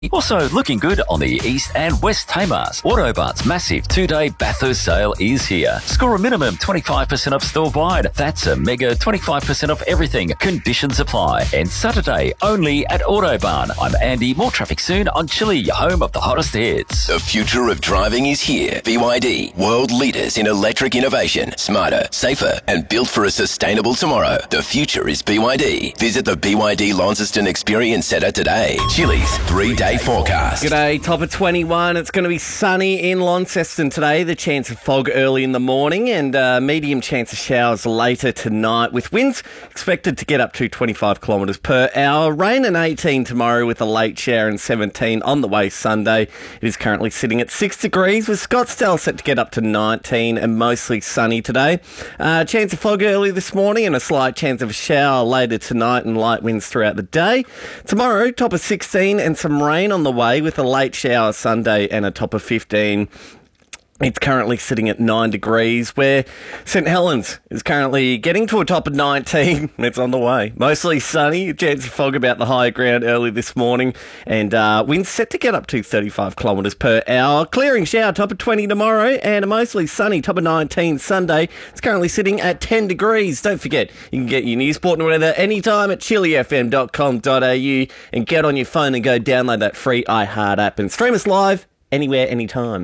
Also looking good on the East and West Tamars. Autobart's massive 2-day Bathurst sale is here. Score a minimum 25% off store-wide. That's a mega 25% off everything. Conditions apply. And Saturday only at Autobarn. I'm Andy. More traffic soon on Chile, home of the hottest hits. The future of driving is here. BYD, world leaders in electric innovation. Smarter, safer, and built for a sustainable tomorrow. The future is BYD. Visit the BYD Launceston Experience Centre today. Chile's 3-day forecast. G'day, top of 21. It's going to be sunny in Launceston today. The chance of fog early in the morning and medium chance of showers later tonight, with winds expected to get up to 25 kilometres per hour. Rain and 18 tomorrow with a late shower and 17 on the way Sunday. It is currently sitting at 6 degrees, with Scottsdale set to get up to 19 and mostly sunny today. Chance of fog early this morning and a slight chance of a shower later tonight and light winds throughout the day. Tomorrow, top of 16 and some rain on the way with a late shower Sunday and a top of 15. It's currently sitting at 9 degrees, where St Helens is currently getting to a top of 19. It's on the way. Mostly sunny, a chance of fog about the higher ground early this morning, and winds set to get up to 35 kilometres per hour. Clearing shower, top of 20 tomorrow, and a mostly sunny top of 19 Sunday. It's currently sitting at 10 degrees. Don't forget, you can get your news, sport and weather anytime at chilifm.com.au, and get on your phone and go download that free iHeart app and stream us live anywhere, anytime.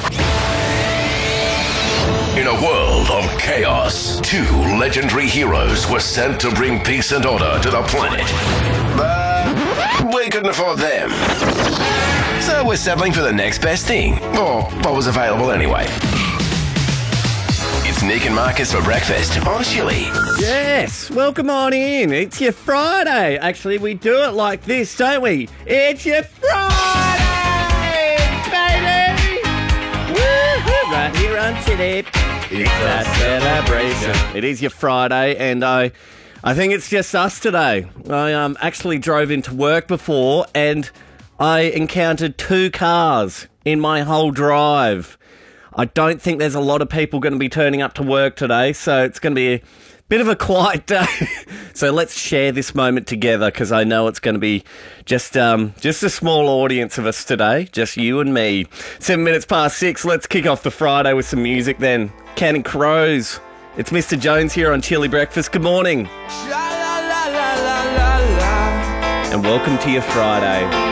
In a world of chaos, 2 legendary heroes were sent to bring peace and order to the planet. But we couldn't afford them. So we're settling for the next best thing, or what was available anyway. It's Nick and Marcus for breakfast on Chili. Yes, welcome on in. It's your Friday. Actually, we do it like this, don't we? It's your Friday, baby! Woo-hoo, right here on Chili. It's a celebration. It is your Friday, and I think it's just us today. I actually drove into work before, and I encountered 2 cars in my whole drive. I don't think there's a lot of people going to be turning up to work today, so it's going to be a bit of a quiet day. So let's share this moment together, because I know it's going to be just a small audience of us today, just you and me. 7 minutes past 6. Let's kick off the Friday with some music then. Counting Crows. It's Mr. Jones here on Chili Breakfast. Good morning. And welcome to your Friday.